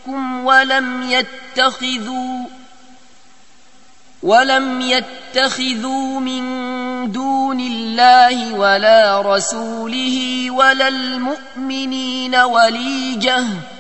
منكم ولم يتخذوا من دون الله ولا رسوله ولا المؤمنين وليجة